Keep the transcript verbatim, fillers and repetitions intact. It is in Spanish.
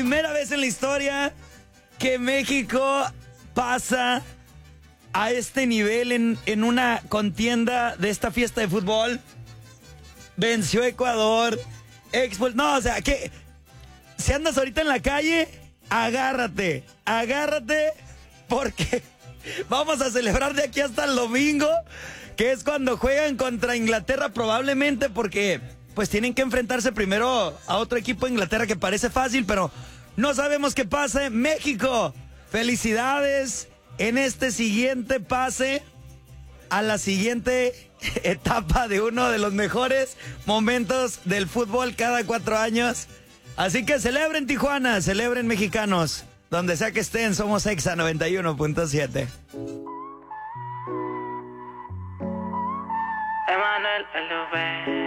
primera vez en la historia que México pasa a este nivel en, en una contienda de esta fiesta de fútbol. Venció a Ecuador. Expul no, o sea, que si andas ahorita en la calle, agárrate, agárrate, porque vamos a celebrar de aquí hasta el domingo, que es cuando juegan contra Inglaterra probablemente, porque pues tienen que enfrentarse primero a otro equipo de Inglaterra que parece fácil, pero no sabemos qué pase. México, felicidades en este siguiente pase a la siguiente etapa de uno de los mejores momentos del fútbol cada cuatro años. Así que celebren Tijuana, celebren mexicanos, donde sea que estén. Somos Exa noventa y uno punto siete. Emanuel L V